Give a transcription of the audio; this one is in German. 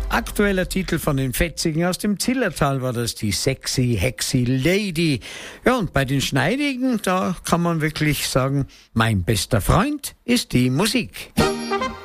Aktueller Titel von den Fetzigen aus dem Zillertal war das, die Sexy Hexy Lady. Ja, und bei den Schneidigen, da kann man wirklich sagen, mein bester Freund ist die Musik.